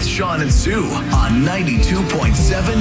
with Sean and Sue on 92.7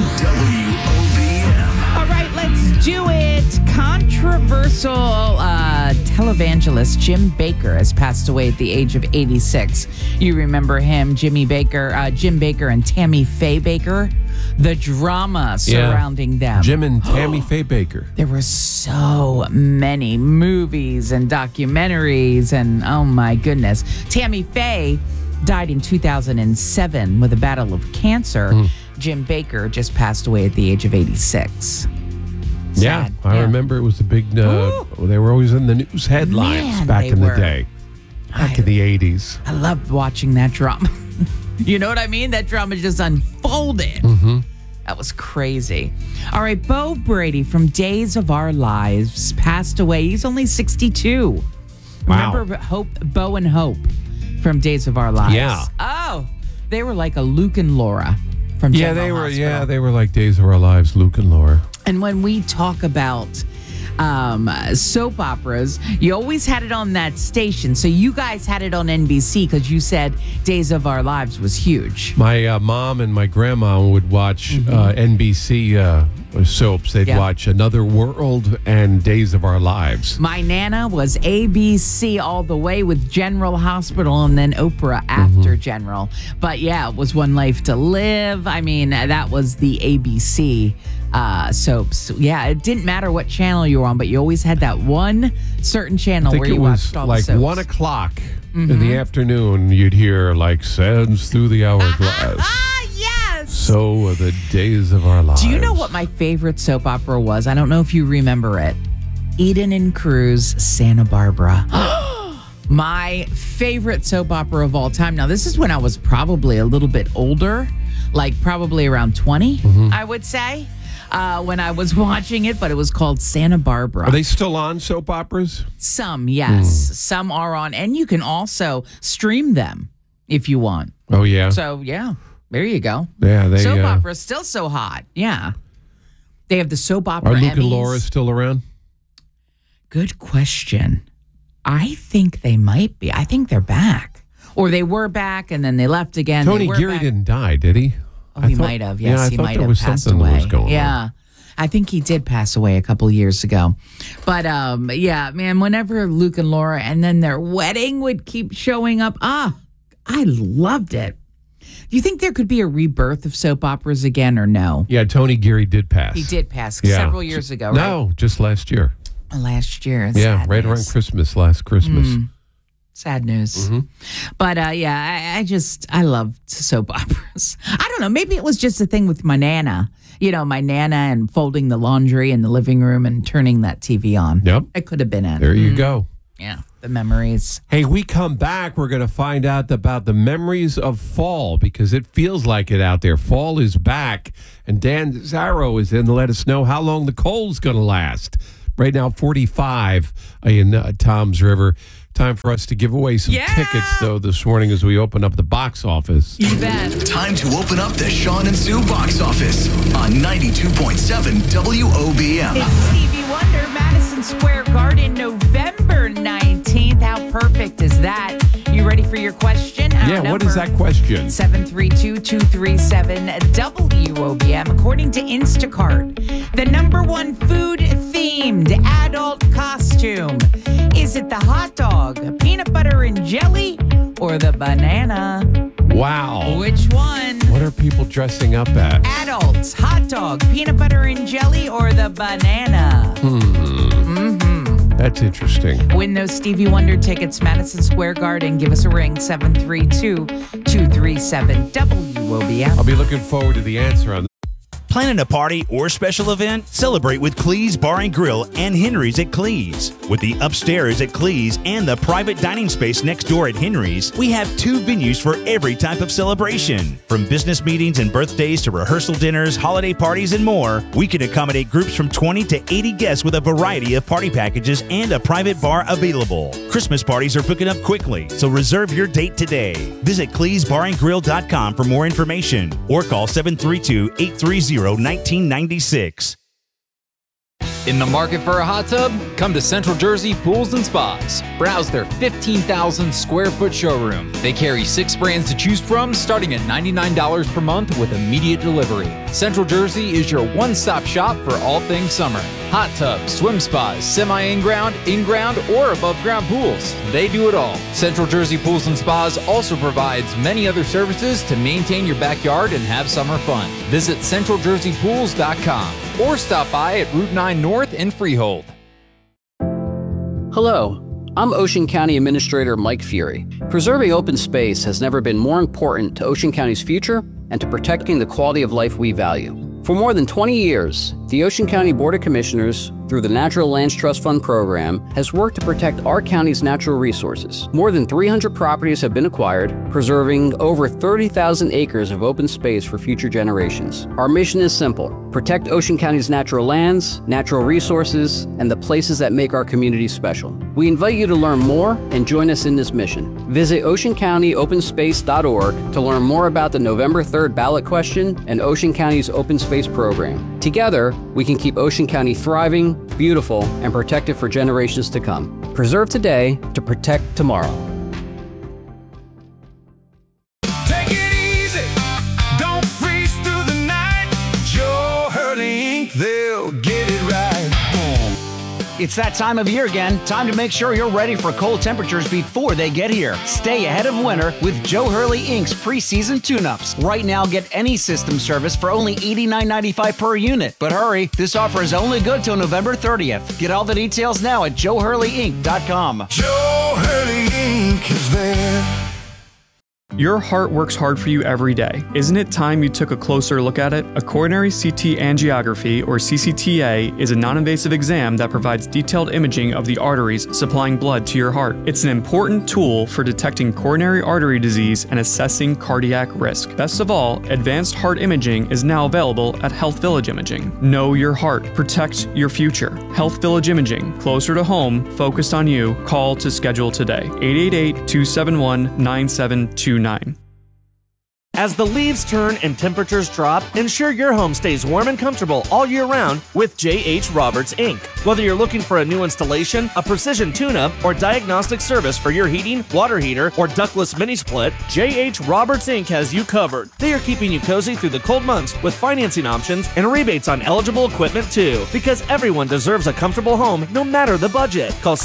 WOBM. All right, let's do it. Controversial televangelist Jim Bakker has passed away at the age of 86. You remember him, Jim Bakker and Tammy Faye Bakker? The drama surrounding them. Jim and Tammy Faye Bakker. There were so many movies and documentaries, and oh my goodness. Tammy Faye died in 2007 with a battle of cancer. Jim Bakker just passed away at the age of 86. Yeah, I remember it was a big, they were always in the news headlines back in the day, back in the 80s. I loved watching that drama. You know what I mean? That drama just unfolded. That was crazy. All right, Bo Brady from Days of Our Lives passed away. He's only 62. Wow. Remember Bo and Hope from Days of Our Lives? Yeah. Oh, they were like a Luke and Laura from General Hospital. Yeah, they were like Days of Our Lives, Luke and Laura. And when we talk about soap operas, you always had it on that station. So you guys had it on NBC because you said Days of Our Lives was huge. My mom and my grandma would watch NBC soaps. They'd watch Another World and Days of Our Lives. My Nana was ABC all the way with General Hospital and then Oprah after General. But yeah, it was One Life to Live. I mean, that was the ABC soaps. Yeah, it didn't matter what channel you were on, but you always had that one certain channel where you watched all the soaps. Like 1 o'clock in the afternoon, you'd hear like Sands Through the Hourglass. Yes! So are the Days of Our Lives. Do you know what my favorite soap opera was? I don't know if you remember it. Eden and Cruz, Santa Barbara. My favorite soap opera of all time. Now, this is when I was probably a little bit older, like probably around 20, I would say. When I was watching it, but it was called Santa Barbara. Are they still on soap operas? Some, yes. Some are on. And you can also stream them if you want. Oh, yeah. So, yeah, there you go. Yeah, soap opera is still so hot. Yeah. They have the soap opera Are Luke Emmys. and Laura still around? Good question. I think they might be. I think they're back. Or they were back and then they left again. Tony Geary didn't die, did he? Oh, he might have. Yes, he might have passed something away. Was going on. I think he did pass away a couple years ago. But yeah, man, whenever Luke and Laura and then their wedding would keep showing up, I loved it. Do you think there could be a rebirth of soap operas again or no? Yeah, Tony Geary did pass. He did pass several years ago, right? No, just last year. Last year. Yeah, right around Christmas, last Christmas. Sad news. But yeah, I love soap operas. I don't know. Maybe it was just a thing with my Nana. You know, my Nana and folding the laundry in the living room and turning that TV on. Yep. It could have been it. There you go. Yeah, the memories. Hey, we come back, we're going to find out about the memories of fall because it feels like it out there. Fall is back, and Dan Zarrow is in to let us know how long the cold's going to last. Right now, 45 in Toms River. Time for us to give away some tickets, though, this morning as we open up the box office. You bet. Time to open up the Sean and Sue box office on 92.7 WOBM. It's Stevie Wonder, Madison Square Garden, November 19th. How perfect is that? You ready for your question? What is that question? 732-237-WOBM. According to Instacart, the number one food-themed adult costume. Is it the hot dog, peanut butter and jelly, or the banana? Wow. Which one? What are people dressing up at? Adults, hot dog, peanut butter and jelly, or the banana? That's interesting. Win those Stevie Wonder tickets, Madison Square Garden. Give us a ring, 732-237-WOBM. I'll be looking forward to the answer on that. Planning a party or special event? Celebrate with Clee's Bar and Grill and Henry's at Clee's. With the upstairs at Clee's and the private dining space next door at Henry's, we have 2 venues for every type of celebration. From business meetings and birthdays to rehearsal dinners, holiday parties, and more, we can accommodate groups from 20 to 80 guests with a variety of party packages and a private bar available. Christmas parties are booking up quickly, so reserve your date today. Visit CleesBarandGrill.com for more information or call 732-830-1996. In the market for a hot tub? Come to Central Jersey Pools and Spas. Browse their 15,000 square foot showroom. They carry 6 brands to choose from, starting at $99 per month with immediate delivery. Central Jersey is your one-stop shop for all things summer. Hot tubs, swim spas, semi-in-ground, in-ground, or above-ground pools. They do it all. Central Jersey Pools and Spas also provides many other services to maintain your backyard and have summer fun. Visit CentralJerseyPools.com or stop by at Route 9 North in Freehold. Hello, I'm Ocean County Administrator Mike Fury. Preserving open space has never been more important to Ocean County's future and to protecting the quality of life we value. For more than 20 years, the Ocean County Board of Commissioners, through the Natural Lands Trust Fund program, has worked to protect our county's natural resources. More than 300 properties have been acquired, preserving over 30,000 acres of open space for future generations. Our mission is simple: protect Ocean County's natural lands, natural resources, and the places that make our community special. We invite you to learn more and join us in this mission. Visit oceancountyopenSpace.org to learn more about the November 3rd ballot question and Ocean County's open space program. Together, we can keep Ocean County thriving, beautiful, and protected for generations to come. Preserve today to protect tomorrow. Take it easy, don't freeze through the night. Joe Hurley Inc., they'll get it right. It's that time of year again. Time to make sure you're ready for cold temperatures before they get here. Stay ahead of winter with Joe Hurley Inc.'s preseason tune-ups. Right now, get any system service for only $89.95 per unit. But hurry, this offer is only good till November 30th. Get all the details now at JoeHurleyInc.com. Joe Hurley Inc. is there. Your heart works hard for you every day. Isn't it time you took a closer look at it? A coronary CT angiography, or CCTA, is a non-invasive exam that provides detailed imaging of the arteries supplying blood to your heart. It's an important tool for detecting coronary artery disease and assessing cardiac risk. Best of all, advanced heart imaging is now available at Health Village Imaging. Know your heart. Protect your future. Health Village Imaging. Closer to home, focused on you. Call to schedule today. 888-271-9729. As the leaves turn and temperatures drop, ensure your home stays warm and comfortable all year round with J.H. Roberts, Inc. Whether you're looking for a new installation, a precision tune-up, or diagnostic service for your heating, water heater, or ductless mini-split, J.H. Roberts, Inc. has you covered. They are keeping you cozy through the cold months with financing options and rebates on eligible equipment too, because everyone deserves a comfortable home no matter the budget. Call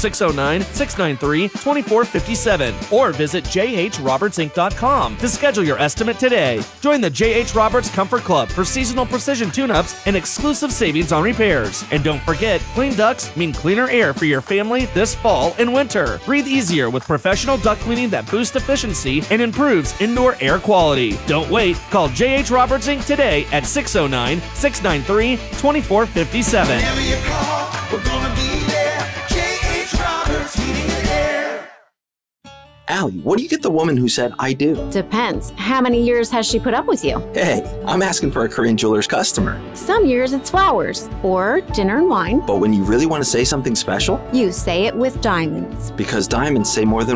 609-693-2457 or visit jhrobertsinc.com to schedule your estimate today. Join the J.H. Roberts Comfort Club for seasonal precision tune-ups and exclusive savings on repairs. And don't forget, clean ducts mean cleaner air for your family this fall and winter. Breathe easier with professional duct cleaning that boosts efficiency and improves indoor air quality. Don't wait. Call J.H. Roberts Inc. today at 609-693-2457. Whenever you call, we're gonna be there. J.H. Roberts Heating and Air. Allie, what do you get the woman who said, I do? Depends. How many years has she put up with you? Hey, I'm asking for a Korean Jewelers customer. Some years it's flowers or dinner and wine. But when you really want to say something special? You say it with diamonds. Because diamonds say more than